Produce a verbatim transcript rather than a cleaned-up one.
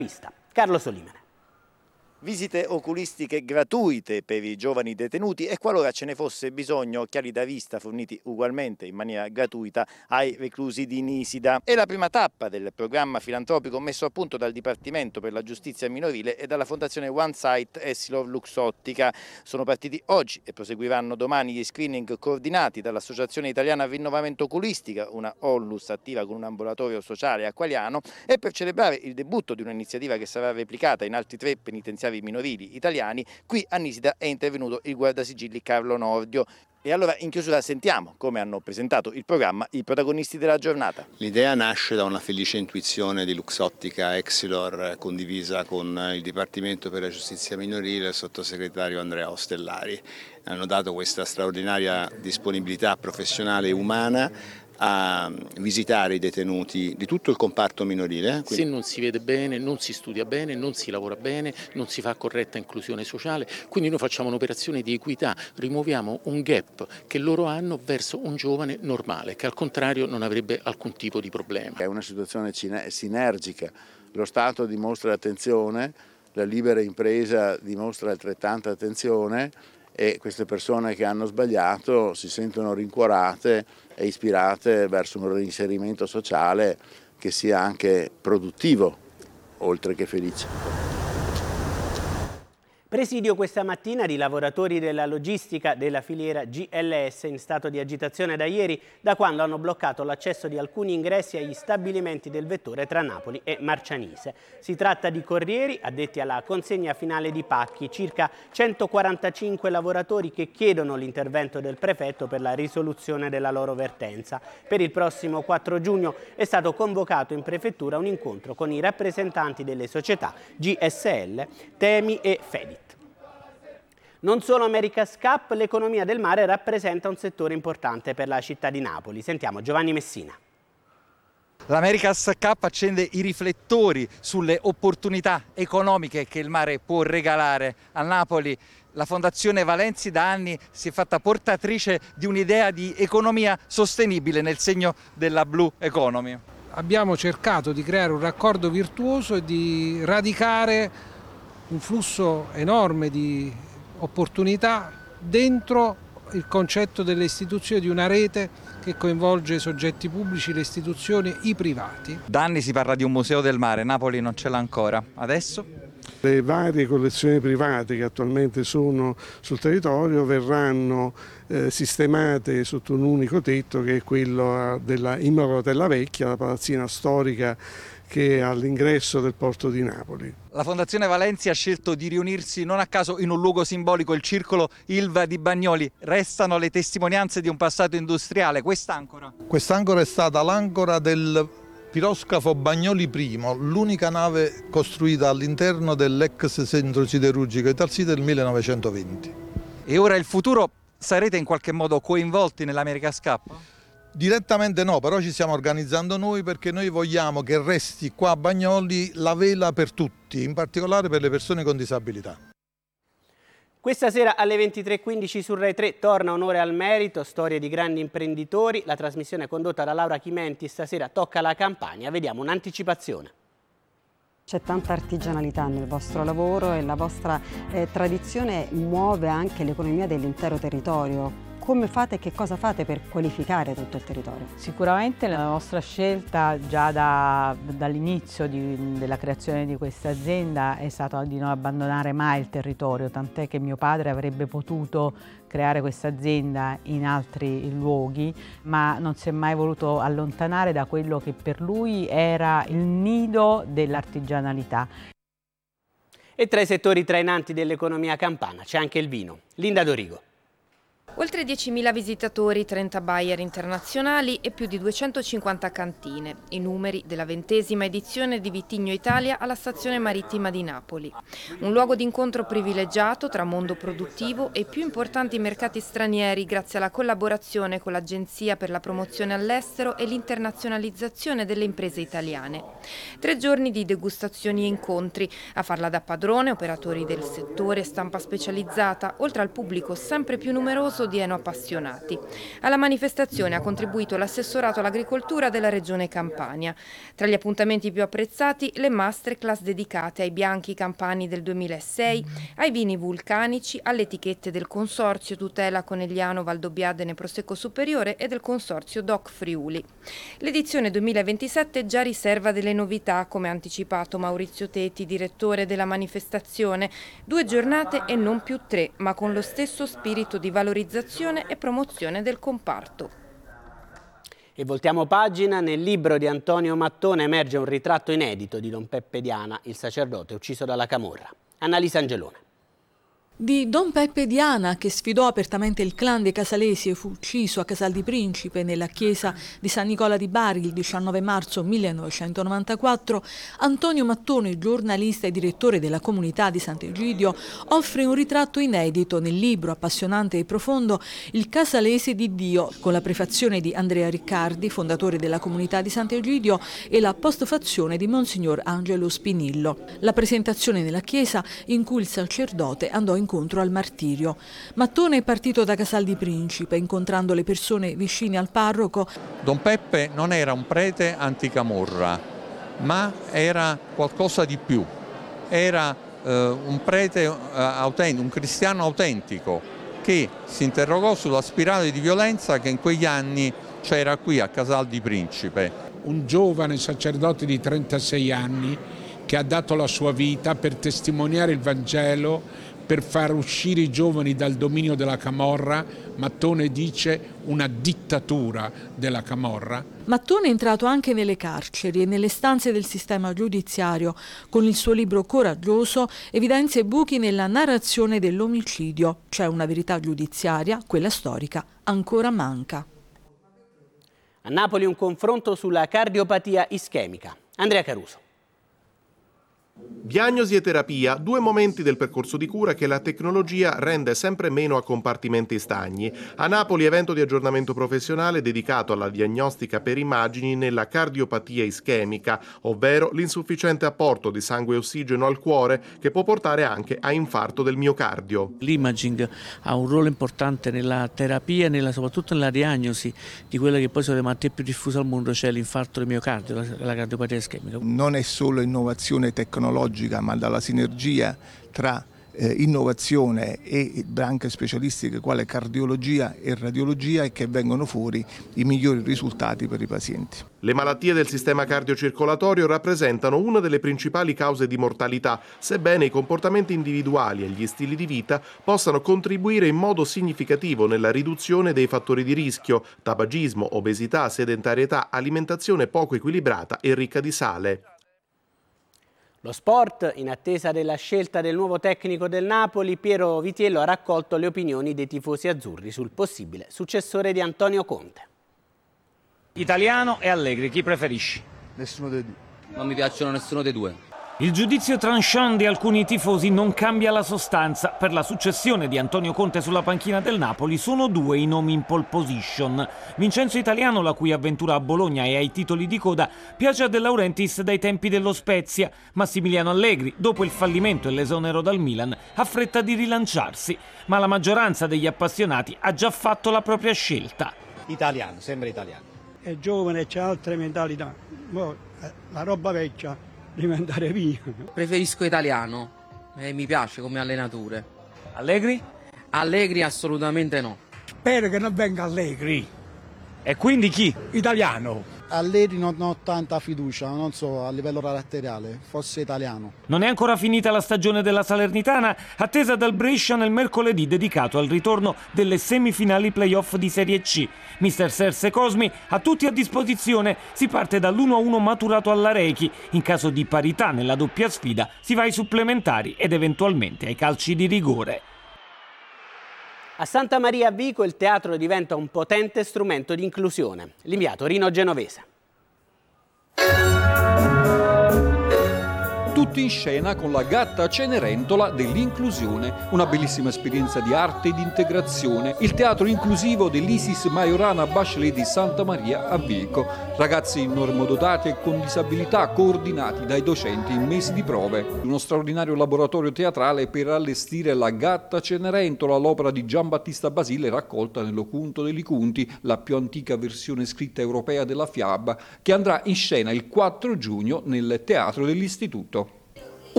Carlo Solimene. Visite oculistiche gratuite per i giovani detenuti e qualora ce ne fosse bisogno occhiali da vista forniti ugualmente in maniera gratuita ai reclusi di Nisida. È la prima tappa del programma filantropico messo a punto dal Dipartimento per la Giustizia Minorile e dalla Fondazione One Sight Essilor Luxottica. Sono partiti oggi e proseguiranno domani gli screening coordinati dall'Associazione Italiana Rinnovamento Oculistica, una Onlus attiva con un ambulatorio sociale a Qualiano, e per celebrare il debutto di un'iniziativa che sarà replicata in altri tre penitenziari minorili italiani, qui a Nisida è intervenuto il guardasigilli Carlo Nordio. E allora in chiusura sentiamo come hanno presentato il programma i protagonisti della giornata. L'idea nasce da una felice intuizione di Luxottica Essilor condivisa con il Dipartimento per la Giustizia Minorile e il sottosegretario Andrea Ostellari. Hanno dato questa straordinaria disponibilità professionale e umana a visitare i detenuti di tutto il comparto minorile. Se non si vede bene, non si studia bene, non si lavora bene, non si fa corretta inclusione sociale, quindi noi facciamo un'operazione di equità, rimuoviamo un gap che loro hanno verso un giovane normale, che al contrario non avrebbe alcun tipo di problema. È una situazione sinergica, lo Stato dimostra attenzione, la libera impresa dimostra altrettanta attenzione e queste persone che hanno sbagliato si sentono rincuorate e ispirate verso un reinserimento sociale che sia anche produttivo, oltre che felice. Presidio questa mattina di lavoratori della logistica della filiera G L S in stato di agitazione da ieri, da quando hanno bloccato l'accesso di alcuni ingressi agli stabilimenti del vettore tra Napoli e Marcianise. Si tratta di corrieri addetti alla consegna finale di pacchi, circa centoquarantacinque lavoratori che chiedono l'intervento del prefetto per la risoluzione della loro vertenza. Per il prossimo quattro giugno è stato convocato in prefettura un incontro con i rappresentanti delle società G S L, Temi e Fedit. Non solo America's Cup, l'economia del mare rappresenta un settore importante per la città di Napoli. Sentiamo Giovanni Messina. L'America's Cup accende i riflettori sulle opportunità economiche che il mare può regalare a Napoli. La Fondazione Valenzi da anni si è fatta portatrice di un'idea di economia sostenibile nel segno della Blue Economy. Abbiamo cercato di creare un raccordo virtuoso e di radicare un flusso enorme di opportunità dentro il concetto delle istituzioni, di una rete che coinvolge i soggetti pubblici, le istituzioni, i privati. Da anni si parla di un museo del mare, Napoli non ce l'ha ancora. Adesso? Le varie collezioni private che attualmente sono sul territorio verranno eh, sistemate sotto un unico tetto, che è quello della Immorotella Vecchia, la palazzina storica che è all'ingresso del porto di Napoli. La Fondazione Valenzi ha scelto di riunirsi non a caso in un luogo simbolico, il circolo Ilva di Bagnoli. Restano le testimonianze di un passato industriale. Quest'ancora? Quest'ancora è stata l'ancora del piroscafo Bagnoli I, l'unica nave costruita all'interno dell'ex centro siderurgico Italside del millenovecentoventi. E ora il futuro, sarete in qualche modo coinvolti nell'America's Cup? Direttamente no, però ci stiamo organizzando noi, perché noi vogliamo che resti qua a Bagnoli la vela per tutti, in particolare per le persone con disabilità. Questa sera alle ventitré e quindici su Rai tre torna Onore al Merito, storie di grandi imprenditori. La trasmissione condotta da Laura Chimenti stasera tocca la Campania. Vediamo un'anticipazione. C'è tanta artigianalità nel vostro lavoro e la vostra eh, tradizione muove anche l'economia dell'intero territorio. Come fate e che cosa fate per qualificare tutto il territorio? Sicuramente la nostra scelta già da, dall'inizio della creazione di questa azienda è stata di non abbandonare mai il territorio, tant'è che mio padre avrebbe potuto creare questa azienda in altri luoghi, ma non si è mai voluto allontanare da quello che per lui era il nido dell'artigianalità. E tra i settori trainanti dell'economia campana c'è anche il vino. Linda Dorigo. Oltre diecimila visitatori, trenta buyer internazionali e più di duecentocinquanta cantine, i numeri della ventesima edizione di Vitigno Italia alla stazione marittima di Napoli. Un luogo d'incontro privilegiato tra mondo produttivo e i più importanti mercati stranieri grazie alla collaborazione con l'Agenzia per la promozione all'estero e l'internazionalizzazione delle imprese italiane. Tre giorni di degustazioni e incontri, a farla da padrone, operatori del settore, stampa specializzata, oltre al pubblico sempre più numeroso Sodieno Appassionati. Alla manifestazione ha contribuito l'assessorato all'agricoltura della Regione Campania. Tra gli appuntamenti più apprezzati le masterclass dedicate ai bianchi campani del duemilasei, ai vini vulcanici, alle etichette del Consorzio Tutela Conegliano Valdobbiadene Prosecco Superiore e del Consorzio Doc Friuli. L'edizione duemilaventisette già riserva delle novità, come ha anticipato Maurizio Teti, direttore della manifestazione. Due giornate e non più tre, ma con lo stesso spirito di valorizzazione e promozione del comparto. E voltiamo pagina. Nel libro di Antonio Mattone emerge un ritratto inedito di Don Peppe Diana, il sacerdote ucciso dalla camorra. Annalisa Angelone. Di Don Peppe Diana, che sfidò apertamente il clan dei Casalesi e fu ucciso a Casal di Principe nella chiesa di San Nicola di Bari il diciannove marzo millenovecentonovantaquattro, Antonio Mattone, giornalista e direttore della comunità di Sant'Egidio, offre un ritratto inedito nel libro appassionante e profondo Il Casalese di Dio, con la prefazione di Andrea Riccardi, fondatore della comunità di Sant'Egidio, e la postfazione di Monsignor Angelo Spinillo. La presentazione nella chiesa in cui il sacerdote andò in incontro al martirio. Mattone è partito da Casal di Principe, incontrando le persone vicine al parroco. Don Peppe non era un prete anticamorra, ma era qualcosa di più. Era eh, un prete eh, autentico, un cristiano autentico, che si interrogò sulla spirale di violenza che in quegli anni c'era qui a Casal di Principe. Un giovane sacerdote di trentasei anni che ha dato la sua vita per testimoniare il Vangelo, per far uscire i giovani dal dominio della camorra. Mattone dice una dittatura della camorra. Mattone è entrato anche nelle carceri e nelle stanze del sistema giudiziario. Con il suo libro coraggioso evidenzia i buchi nella narrazione dell'omicidio. C'è una verità giudiziaria, quella storica, ancora manca. A Napoli un confronto sulla cardiopatia ischemica. Andrea Caruso. Diagnosi e terapia, due momenti del percorso di cura che la tecnologia rende sempre meno a compartimenti stagni. A Napoli evento di aggiornamento professionale dedicato alla diagnostica per immagini nella cardiopatia ischemica, ovvero l'insufficiente apporto di sangue e ossigeno al cuore che può portare anche a infarto del miocardio. L'imaging ha un ruolo importante nella terapia e nella, soprattutto nella diagnosi di quelle che poi sono le malattie più diffuse al mondo, cioè l'infarto del miocardio, la, la cardiopatia ischemica. Non è solo innovazione tecnologica, ma dalla sinergia tra eh, innovazione e branche specialistiche quale cardiologia e radiologia e che vengono fuori i migliori risultati per i pazienti. Le malattie del sistema cardiocircolatorio rappresentano una delle principali cause di mortalità, sebbene i comportamenti individuali e gli stili di vita possano contribuire in modo significativo nella riduzione dei fattori di rischio: tabagismo, obesità, sedentarietà, alimentazione poco equilibrata e ricca di sale. Lo sport, in attesa della scelta del nuovo tecnico del Napoli, Piero Vitiello ha raccolto le opinioni dei tifosi azzurri sul possibile successore di Antonio Conte. Italiano e Allegri, chi preferisci? Nessuno dei due. Non mi piacciono nessuno dei due. Il giudizio tranchant di alcuni tifosi non cambia la sostanza. Per la successione di Antonio Conte sulla panchina del Napoli sono due i nomi in pole position. Vincenzo Italiano, la cui avventura a Bologna e ai titoli di coda piace a De Laurentiis dai tempi dello Spezia. Massimiliano Allegri, dopo il fallimento e l'esonero dal Milan, ha fretta di rilanciarsi. Ma la maggioranza degli appassionati ha già fatto la propria scelta. Italiano, sembra italiano. È giovane, c'ha altre mentalità. La roba vecchia deve andare via. Preferisco Italiano, eh, mi piace come allenatore. Allegri? Allegri assolutamente no. Spero che non venga Allegri. E quindi chi? Italiano. Allegri non ho tanta fiducia, non so, a livello caratteriale, fosse italiano. Non è ancora finita la stagione della Salernitana, attesa dal Brescia nel mercoledì dedicato al ritorno delle semifinali playoff di Serie C. Mister Serse Cosmi ha tutti a disposizione, si parte dall'uno a uno maturato all'Arechi. In caso di parità nella doppia sfida si va ai supplementari ed eventualmente ai calci di rigore. A Santa Maria a Vico il teatro diventa un potente strumento di inclusione. L'inviato Rino Genovese. tutti in scena con la Gatta Cenerentola dell'inclusione, una bellissima esperienza di arte e di integrazione, il teatro inclusivo dell'Isis Majorana Bachelet di Santa Maria a Vico. Ragazzi normodotati e con disabilità coordinati dai docenti in mesi di prove. Uno straordinario laboratorio teatrale per allestire la Gatta Cenerentola, l'opera di Giambattista Basile raccolta nell'Ocunto degli Cunti, la più antica versione scritta europea della fiaba, che andrà in scena il quattro giugno nel Teatro dell'Istituto.